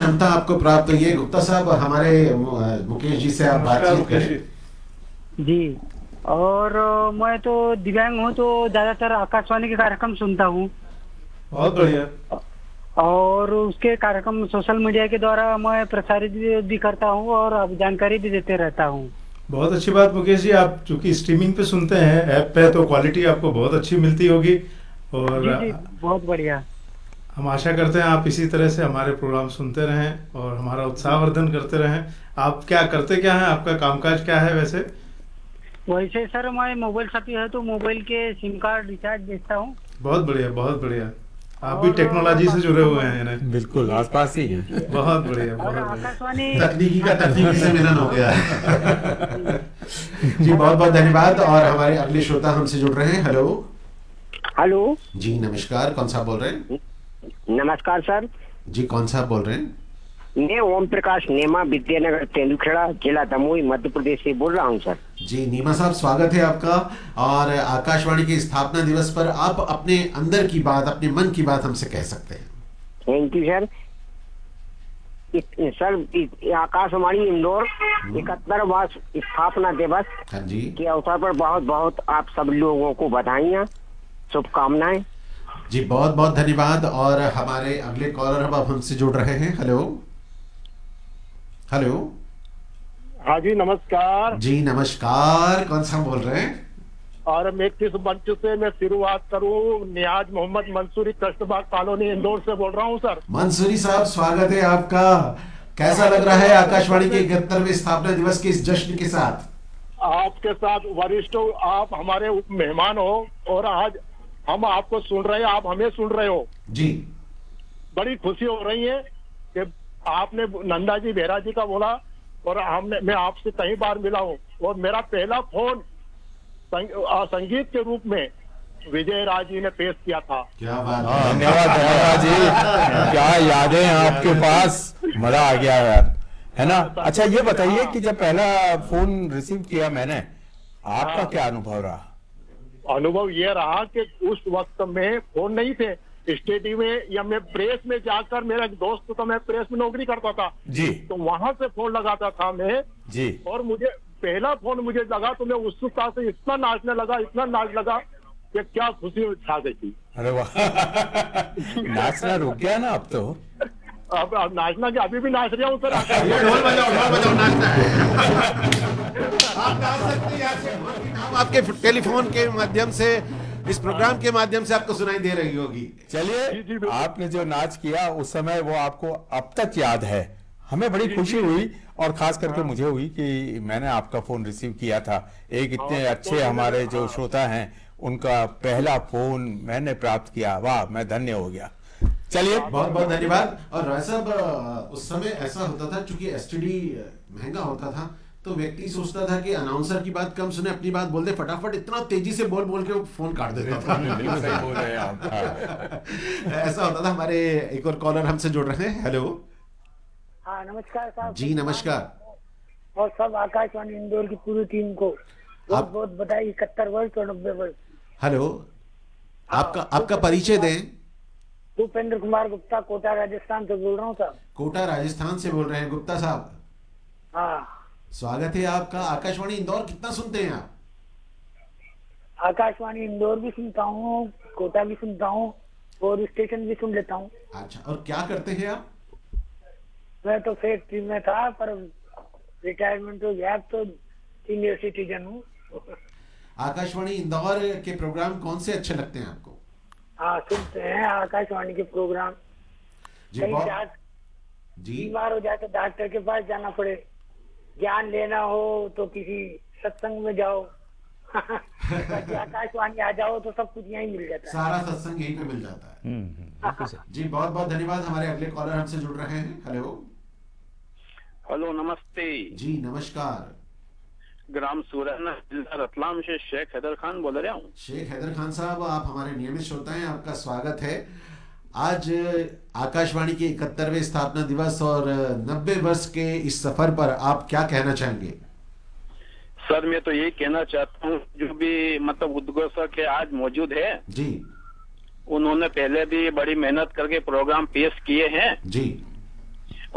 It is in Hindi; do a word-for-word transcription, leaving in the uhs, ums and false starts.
क्षमता आपको प्राप्त हुई है। गुप्ता साहब, हमारे मुकेश जी से आप बातचीत करें। जी, और मैं तो दिव्यांग हूँ, तो ज्यादातर आकाशवाणी के कार्यक्रम सुनता हूँ। बहुत बढ़िया। और उसके कार्यक्रम सोशल मीडिया के द्वारा मैं प्रसारित भी करता हूँ और जानकारी भी देते रहता हूँ। बहुत अच्छी बात मुकेश जी, आप चूंकि स्ट्रीमिंग पे सुनते हैं ऐप पे, तो क्वालिटी आपको बहुत अच्छी मिलती होगी। और जी जी, बहुत बढ़िया। हम आशा करते हैं आप इसी तरह से हमारे प्रोग्राम सुनते रहें और हमारा उत्साहवर्धन करते रहें। आप क्या करते क्या हैं, आपका कामकाज क्या है वैसे? वैसे सर, मैं मोबाइल शॉपी है तो मोबाइल के सिम कार्ड रिचार्ज बेचता हूँ। बहुत बढ़िया, बहुत बढ़िया। आप भी टेक्नोलॉजी से जुड़े हुए हैं ना? बिल्कुल, आसपास ही है। बहुत बढ़िया, बहुत बढ़िया। आकाशवाणी तकनीकी का तकनीकी से मिलन हो गया। जी बहुत बहुत धन्यवाद। और हमारे अगले श्रोता हमसे जुड़ रहे हैं। हेलो हेलो जी नमस्कार, कौन सा बोल रहे हैं? नमस्कार सर जी, कौन सा बोल रहे हैं? मैं ओम प्रकाश नेमा विद्यानगर तेंदुखेड़ा जिला दमोई मध्य प्रदेश से बोल रहा हूँ सर। जी नीमा साहब, स्वागत है आपका। और आकाशवाणी के स्थापना दिवस पर आप अपने अंदर की बात, अपने मन की बात हमसे कह सकते हैं। Thank you sir. Sir, Akashvani Indore इकहत्तर वर्ष स्थापना दिवस हाँ जी के अवसर पर बहुत बहुत आप सब लोगों को बधाइयाँ, शुभकामनाएं। जी बहुत बहुत धन्यवाद। और हमारे अगले कॉलर अब हमसे जुड़ रहे हैं। हेलो हेलो हाँ जी नमस्कार। जी नमस्कार, कौन सा बोल रहे हैं? और मैं किस मंच से मैं शुरुआत करूं? नियाज मोहम्मद मंसूरी, कष्टबाग कॉलोनी इंदौर से बोल रहा हूं सर। मंसूरी साहब, स्वागत है आपका। कैसा लग रहा है आकाशवाणी के इकहत्तरवें स्थापना दिवस के इस जश्न के साथ? आपके साथ वरिष्ठों, आप हमारे मेहमान हो और आज हम आपको सुन रहे हैं, आप हमें सुन रहे हो जी। बड़ी खुशी हो रही है कि आपने नंदा जी बेहरा जी का बोला और हमने मैं आपसे कई बार मिला हूँ और मेरा पहला फोन संग, आ, संगीत के रूप में विजय राज जी ने पेश किया था। क्या बात हाँ, है। धन्यवाद धन्यवाद जी, क्या यादें हैं आपके पास, मजा आ गया यार, है ना? अच्छा ये बताइए कि जब पहला फोन रिसीव किया मैंने, आपका क्या अनुभव रहा? अनुभव ये रहा कि उस वक्त में फोन नहीं थे, स्टेडी में या मैं प्रेस में जाकर, मेरा एक दोस्त तो मैं प्रेस में नौकरी करता था जी, तो वहां से फोन लगाता था मैं जी। और मुझे पहला फोन मुझे लगा तो मैं उत्सुकता से इतना नाचने लगा, इतना नाच लगा कि क्या खुशी छा गई थी। अरे वाह, नाचना रुक गया ना अब तो? अब, अब नाचना क्या, अभी भी नाच रहा हूँ सर। ढोल बजाओ, ढोल बजाओ, नाचना है। आप नाच सकते हैं यहाँ से, आपके टेलीफोन के माध्यम से, इस प्रोग्राम के माध्यम से आपको सुनाई दे रही होगी। चलिए, आपने जो नाच किया उस समय वो आपको अब तक याद है। हमें बड़ी खुशी हुई और खास करके मुझे हुई कि मैंने आपका फोन रिसीव किया था। एक इतने अच्छे हमारे जो श्रोता हैं उनका पहला फोन मैंने प्राप्त किया। वाह, मैं धन्य हो गया। चलिए, बहुत बहुत धन्यवाद। और राय साहब, उस समय ऐसा होता था, चूंकि एसटीडी महंगा होता था तो व्यक्ति सोचता था कि अनाउंसर की बात कम सुने, अपनी बात बोल दे फटाफट, इतना तेजी से बोल बोल के वो फोन काट देता था। सही बोल रहे हैं आप। ऐसा होता था। हमारे एक और कॉलर हमसे जुड़ रहे हैं। हेलो हाँ नमस्कार साहब। जी नमस्कार। और सब आकाशवाणी इंदौर की पूरी टीम को बहुत आप... बहुत बधाई, इकहत्तर वर्ष और नब्बे वर्ष। हेलो, आपका आपका परिचय दें। भूपेंद्र कुमार गुप्ता, कोटा राजस्थान से बोल रहा हूँ साहब। कोटा राजस्थान से बोल रहे हैं गुप्ता साहब। हाँ, स्वागत है आपका। आकाशवाणी इंदौर कितना सुनते हैं आप? आकाशवाणी इंदौर भी सुनता हूँ, कोटा भी सुनता हूँ और स्टेशन भी सुन लेता हूँ। अच्छा, और क्या करते हैं आप? मैं तो फैक्ट्री में था पर रिटायरमेंट हो गया, तो सीनियर सिटीजन हूँ। आकाशवाणी इंदौर के प्रोग्राम कौन से अच्छे लगते हैं आपको? हाँ, सुनते हैं आकाशवाणी के प्रोग्राम। जी कहीं बहुत जात जी बीमार हो जाए तो डॉक्टर के पास जाना पड़े, ज्ञान लेना हो तो किसी सत्संग में जाओ। आकाशवाणी आ जाओ तो सब कुछ यहीं मिल जाता है, सारा सत्संग यहीं पे मिल जाता है। जी बहुत बहुत धन्यवाद। हमारे अगले कॉलर हमसे जुड़ रहे हैं। हेलो हेलो नमस्ते जी नमस्कार। ग्राम सुरैना, जिला रतलाम से शेख हैदर खान बोल रहा हूँ। शेख हैदर खान साहब, आप हमारे नियमित श्रोता हैं, आपका स्वागत है। आज आकाशवाणी के इकहत्तरवें स्थापना दिवस और नब्बे वर्ष के इस सफर पर आप क्या कहना चाहेंगे? सर मैं तो यही कहना चाहता हूँ, जो भी मतलब उद्घोषक है आज मौजूद है जी, उन्होंने पहले भी बड़ी मेहनत करके प्रोग्राम पेश किए हैं जी।